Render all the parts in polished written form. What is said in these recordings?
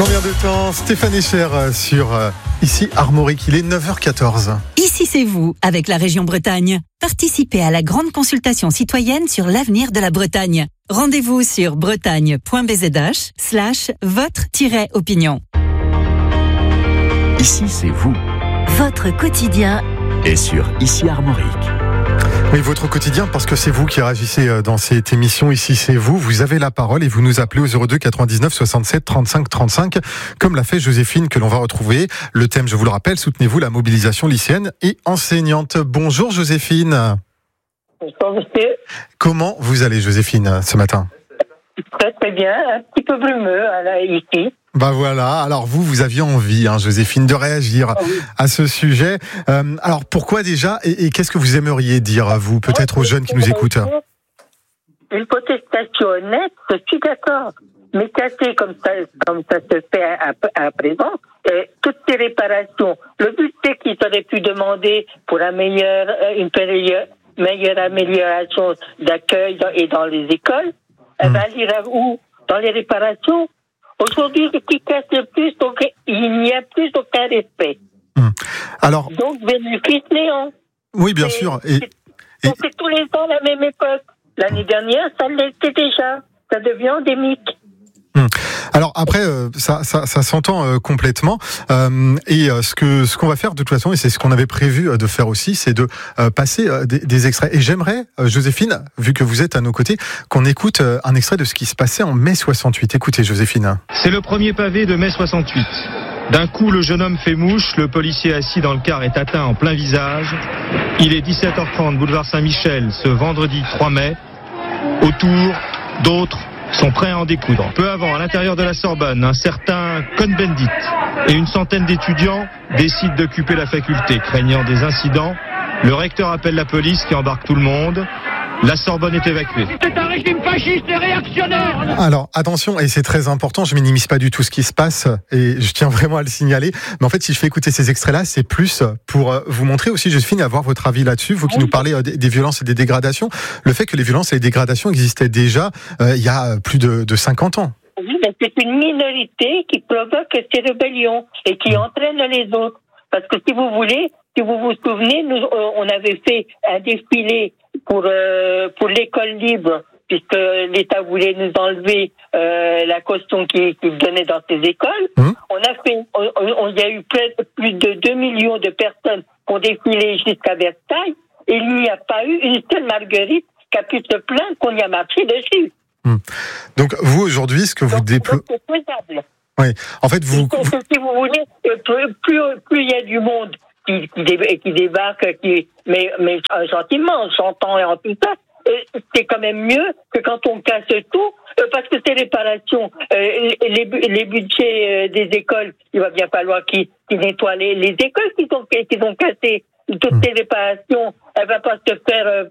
Combien de temps Stéphane Echer sur Ici Armorique, il est 9h14. Ici c'est vous, avec la région Bretagne. Participez à la grande consultation citoyenne sur l'avenir de la Bretagne. Rendez-vous sur bretagne.bzh/votre-opinion. Ici c'est vous. Votre quotidien Et sur Ici Armorique. Oui, votre quotidien, parce que c'est vous qui réagissez dans cette émission. Ici, c'est vous. Vous avez la parole et vous nous appelez au 02 99 67 35 35, comme l'a fait Joséphine, que l'on va retrouver. Le thème, je vous le rappelle, soutenez-vous la mobilisation lycéenne et enseignante. Bonjour Joséphine. Bonjour monsieur. Comment vous allez Joséphine, ce matin ? Très très bien, un petit peu brumeux ici. Bah voilà, alors vous aviez envie, Joséphine, de réagir à ce sujet. Alors pourquoi déjà et qu'est-ce que vous aimeriez dire, vous, peut-être aux jeunes qui nous écoutent ? Une protestation honnête, je suis d'accord. Mais casser comme ça se fait à présent, toutes ces réparations, le but c'est qu'ils auraient pu demander pour une meilleure amélioration d'accueil et dans les écoles, elle va aller où ? Dans les réparations. Aujourd'hui, ce qui casse le plus, donc il n'y a plus aucun respect. Alors, donc, bénéfice néant. Oui, bien sûr. On fait tous les ans la même époque. L'année dernière, ça l'était déjà. Ça devient endémique. Alors après, ça s'entend complètement. Et ce qu'on va faire de toute façon, et c'est ce qu'on avait prévu de faire aussi, c'est de passer des extraits. Et j'aimerais, Joséphine, vu que vous êtes à nos côtés, qu'on écoute un extrait de ce qui se passait en mai 68. Écoutez, Joséphine. C'est le premier pavé de mai 68. D'un coup, le jeune homme fait mouche, le policier assis dans le car est atteint en plein visage. Il est 17h30, boulevard Saint-Michel, ce vendredi 3 mai. Autour, d'autres sont prêts à en découdre. Peu avant, à l'intérieur de la Sorbonne, un certain Cohn-Bendit et une centaine d'étudiants décident d'occuper la faculté. Craignant des incidents, le recteur appelle la police qui embarque tout le monde. La Sorbonne est évacuée. C'est un régime fasciste et réactionnaire. Alors, attention, et c'est très important, je minimise pas du tout ce qui se passe, et je tiens vraiment à le signaler, mais en fait, si je fais écouter ces extraits-là, c'est plus pour vous montrer aussi, Joséphine, avoir votre avis là-dessus, vous qui nous parlez des violences et des dégradations, le fait que les violences et les dégradations existaient déjà il y a plus de 50 ans. Oui, mais c'est une minorité qui provoque ces rébellions et qui entraîne les autres. Parce que si vous vous souvenez, nous, on avait fait un défilé pour l'école libre, puisque l'État voulait nous enlever la caution qu'il donnait dans ces écoles. Il y a eu plus de 2 millions de personnes qui ont défilé jusqu'à Versailles, et il n'y a pas eu une seule Marguerite qui a pu se plaindre qu'on y a marché dessus. Donc vous aujourd'hui, ce que vous déplorez, c'est faisable. Oui, en fait vous. Si vous voulez, plus il y a du monde qui débarque, mais gentiment, j'entends et en tout ça, c'est quand même mieux que quand on casse tout, parce que ces réparations, les budgets des écoles, il va bien falloir qu'ils nettoient les écoles qu'ils ont cassées. Toutes ces réparations, elles ne vont pas se faire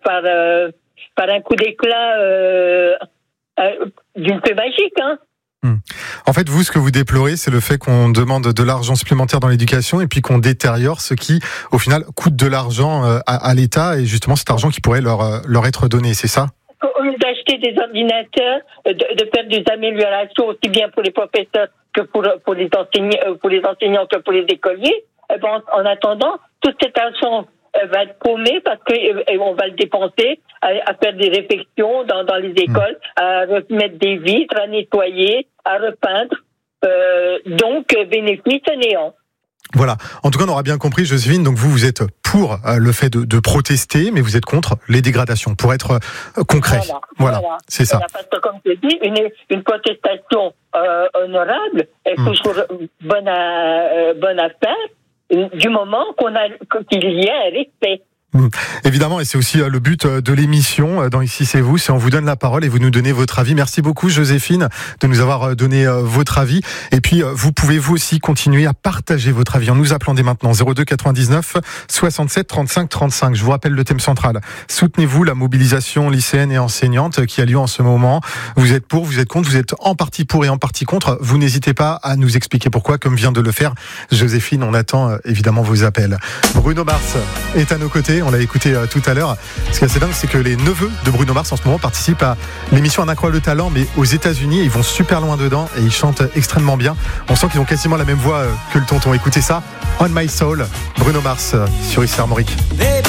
par un coup d'éclat d'une feu magique, En fait, vous, ce que vous déplorez, c'est le fait qu'on demande de l'argent supplémentaire dans l'éducation et puis qu'on détériore ce qui, au final, coûte de l'argent à l'État et justement cet argent qui pourrait leur être donné, c'est ça ? Au lieu d'acheter des ordinateurs, de faire des améliorations aussi bien pour les professeurs que pour les enseignants que pour les écoliers, en attendant, tout cet argent va être paumé parce qu'on va le dépenser à faire des réfections dans les écoles, à remettre des vitres, à nettoyer, à repeindre. Donc, bénéfice néant. Voilà. En tout cas, on aura bien compris, Joséphine. Donc, vous êtes pour le fait de protester, mais vous êtes contre les dégradations, pour être concret. Voilà. C'est ça. Parce que, comme je dis, une protestation honorable est toujours bonne à faire, du moment qu'il y a un respect. Évidemment, et c'est aussi le but de l'émission dans Ici c'est vous, c'est on vous donne la parole et vous nous donnez votre avis. Merci beaucoup Joséphine de nous avoir donné votre avis, et puis vous pouvez vous aussi continuer à partager votre avis en nous appelant dès maintenant 02 99 67 35 35. Je vous rappelle le thème central: soutenez-vous la mobilisation lycéenne et enseignante qui a lieu en ce moment. Vous êtes pour, vous êtes contre, vous êtes en partie pour et en partie contre. Vous n'hésitez pas à nous expliquer pourquoi, comme vient de le faire Joséphine. On attend évidemment vos appels. Bruno Mars est à nos côtés. chanter. On l'a écouté tout à l'heure. Ce qui est assez dingue, c'est que les neveux de Bruno Mars en ce moment participent à l'émission Un incroyable talent, mais aux États-Unis. Ils vont super loin dedans et ils chantent extrêmement bien. On sent qu'ils ont quasiment la même voix que le tonton. Écoutez ça, On My Soul, Bruno Mars sur ici Armorique. Baby.